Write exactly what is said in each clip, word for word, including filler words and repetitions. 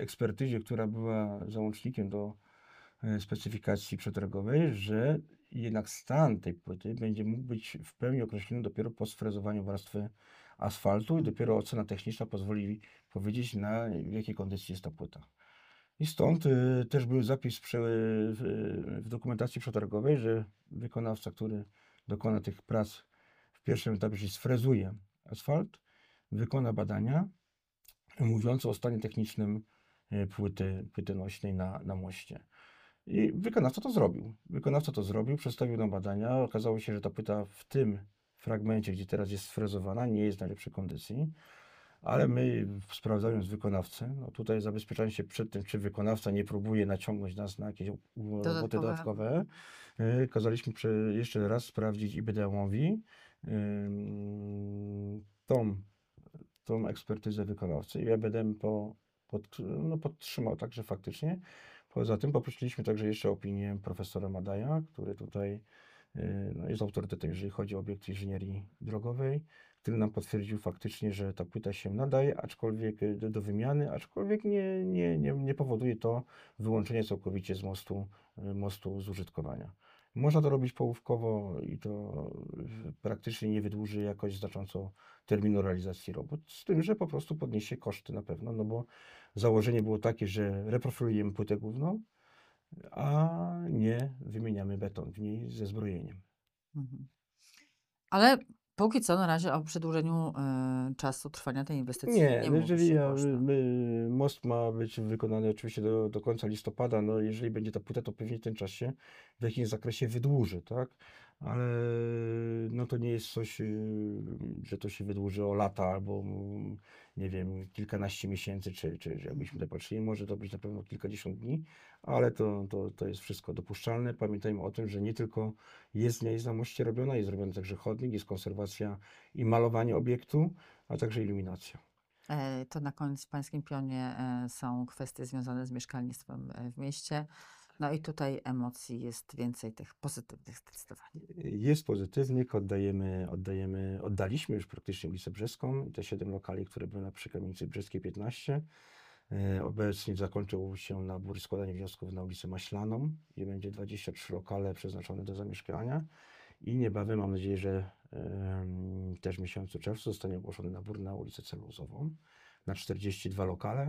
ekspertyzie, która była załącznikiem do e, specyfikacji przetargowej, że jednak stan tej płyty będzie mógł być w pełni określony dopiero po sfrezowaniu warstwy asfaltu i dopiero ocena techniczna pozwoli powiedzieć, na w jakiej kondycji jest ta płyta. I stąd y, też był zapis przy, w, w dokumentacji przetargowej, że wykonawca, który dokona tych prac w pierwszym etapie, czyli sfrezuje asfalt, wykona badania mówiące o stanie technicznym y, płyty, płyty nośnej na, na moście. I wykonawca to zrobił. Wykonawca to zrobił, przedstawił nam badania. Okazało się, że ta płyta w tym fragmencie, gdzie teraz jest sfrezowana, nie jest w najlepszej kondycji. Ale my, sprawdzając wykonawcę, no tutaj zabezpieczając się przed tym, czy wykonawca nie próbuje naciągnąć nas na jakieś u- roboty Dodatkowe. dodatkowe, y, kazaliśmy prze- jeszcze raz sprawdzić I B D M-owi ym, tą, tą ekspertyzę wykonawcy. I I B D M po, pod, no, podtrzymał także faktycznie. Poza tym poprosiliśmy także jeszcze opinię profesora Madaja, który tutaj y, no, jest autorytetem, jeżeli chodzi o obiekty inżynierii drogowej, który nam potwierdził faktycznie, że ta płyta się nadaje, aczkolwiek y, do, do wymiany, aczkolwiek nie, nie, nie, nie powoduje to wyłączenia całkowicie z mostu, y, mostu z użytkowania. Można to robić połówkowo i to y, praktycznie nie wydłuży jakoś znacząco terminu realizacji robót, z tym, że po prostu podniesie koszty na pewno, no bo założenie było takie, że reprofilujemy płytę główną, a nie wymieniamy beton w niej ze zbrojeniem. Mhm. Ale póki co na razie o przedłużeniu y, czasu trwania tej inwestycji Nie, nie no mówi jeżeli się ja, głośno. my, most ma być wykonany oczywiście do, do końca listopada, no jeżeli będzie ta płyta, to pewnie ten czas się w jakimś zakresie wydłuży, tak? Ale no to nie jest coś, y, że to się wydłuży o lata albo mm, nie wiem, kilkanaście miesięcy, czy, czy, czy jakbyśmy tak patrzyli, może to być na pewno kilkadziesiąt dni, ale to, to, to jest wszystko dopuszczalne. Pamiętajmy o tym, że nie tylko jezdnia jest na moście robiona, jest robiony także chodnik, jest konserwacja i malowanie obiektu, a także iluminacja. E, To na koniec w Pańskim Pionie e, są kwestie związane z mieszkalnictwem e, w mieście. No i tutaj emocji jest więcej tych pozytywnych zdecydowanie. Jest pozytywnik, oddajemy, oddajemy, oddaliśmy już praktycznie ulicę Brzeską i te siedem lokali, które były na przy kamienicy Brzeskiej piętnaście. E, Obecnie zakończył się nabór i składanie wniosków na ulicę Maślaną, gdzie będzie dwadzieścia trzy lokale przeznaczone do zamieszkania i niebawem, mam nadzieję, że em, też w miesiącu czerwcu zostanie ogłoszony nabór na ulicę Celulozową na czterdzieści dwa lokale.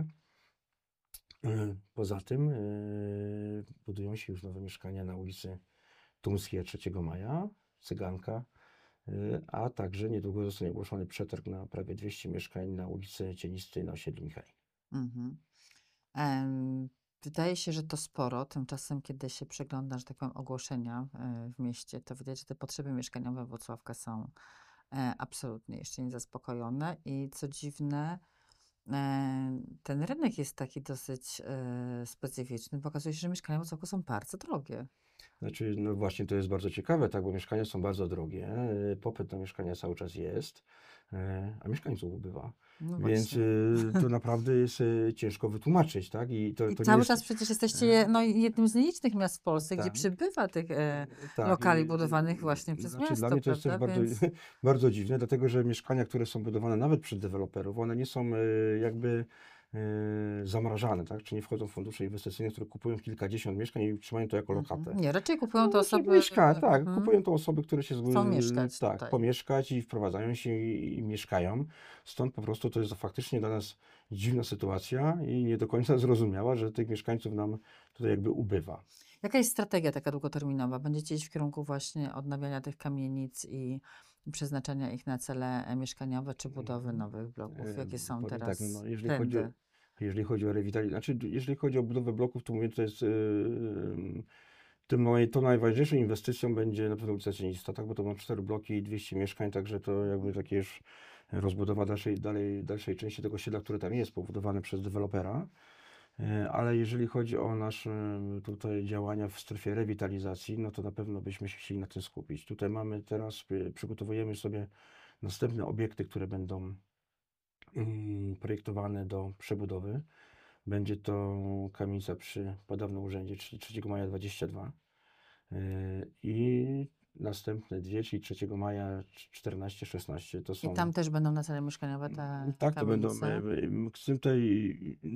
E, Poza tym e, budują się już nowe mieszkania na ulicy Tumskiej trzeciego maja, Cyganka, y, a także niedługo zostanie ogłoszony przetarg na prawie dwieście mieszkań na ulicy Cienistej na osiedlu Michali. Mhm. Em, Wydaje się, że to sporo. Tymczasem, kiedy się przegląda, że tak powiem, ogłoszenia e, w mieście, to widać, że te potrzeby mieszkaniowe Włocławka są e, absolutnie jeszcze nie zaspokojone. I co dziwne, e, ten rynek jest taki dosyć e, specyficzny. Bo okazuje się, że mieszkania w Włocławku są bardzo drogie. Znaczy, no właśnie to jest bardzo ciekawe, tak, bo mieszkania są bardzo drogie, y, popyt na mieszkania cały czas jest, y, a mieszkańców ubywa. No Więc właśnie. y, to naprawdę jest y, ciężko wytłumaczyć, tak? I to, I to nie cały jest. czas przecież jesteście no, jednym z nielicznych miast w Polsce, gdzie Tak. przybywa tych e, Tak, lokali i, budowanych właśnie y, przez znaczy dla miasto, mnie to jest też prawda? bardzo, Więc bardzo dziwne, dlatego że mieszkania, które są budowane nawet przez deweloperów, one nie są y, jakby y, zamrażane, tak? Czy nie wchodzą w fundusze inwestycyjne, które kupują kilkadziesiąt mieszkań i trzymają to jako mhm. lokatę. Nie, raczej kupują No, to znaczy osoby, mieszka, tak, mhm, kupują to osoby, które się chcą zgły- mieszkać tak, tutaj. pomieszkać i wprowadzają się i, i mieszkają. Stąd po prostu to jest faktycznie dla nas dziwna sytuacja i nie do końca zrozumiała, że tych mieszkańców nam tutaj jakby ubywa. Jaka jest strategia taka długoterminowa? Będziecie iść w kierunku właśnie odnawiania tych kamienic i przeznaczenia ich na cele e, mieszkaniowe czy budowy Mhm. nowych bloków? E, Jakie są Powiem tak, no, teraz no, jeżeli chodzi o, trendy? jeżeli chodzi o rewitalizację, znaczy jeżeli chodzi o budowę bloków, to mówię, to jest yy, tym naj, tą najważniejszą inwestycją będzie na pewno ulica Cienista, tak, bo to ma cztery bloki i dwieście mieszkań, także to jakby takie już rozbudowa dalszej, dalej, dalszej części tego osiedla, które tam jest pobudowane przez dewelopera. E, Ale jeżeli chodzi o nasze tutaj działania w strefie rewitalizacji, no to na pewno byśmy się chcieli na tym skupić. Tutaj mamy teraz, y, przygotowujemy sobie następne obiekty, które będą mm, projektowane do przebudowy. Będzie to kamienica przy podobnym urzędzie, czyli trzeciego maja dwadzieścia dwa. Yy, I następne dwie, czyli trzeciego maja czternaście, szesnaście to I są. tam też będą na cele mieszkaniowe te, te Tak, to będą. kamienice? e, e, Z tym tutaj